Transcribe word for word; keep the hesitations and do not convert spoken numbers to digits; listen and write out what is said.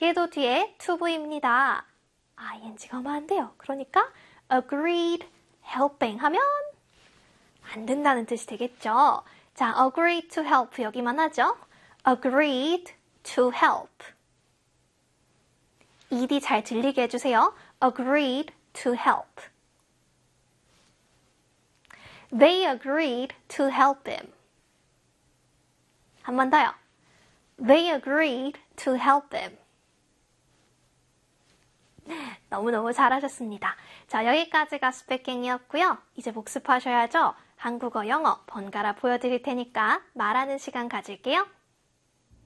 얘도 뒤에 to V입니다. ing가 오면 안 돼요. 그러니까 agreed helping 하면 안 된다는 뜻이 되겠죠. 자, agreed to help 여기만 하죠. agreed to help. ed 잘 들리게 해주세요. agreed to help. They agreed to help him. 한 번 더요. They agreed to help him. 너무너무 잘하셨습니다. 자, 여기까지가 스피킹이었고요. 이제 복습하셔야죠. 한국어, 영어 번갈아 보여드릴 테니까 말하는 시간 가질게요.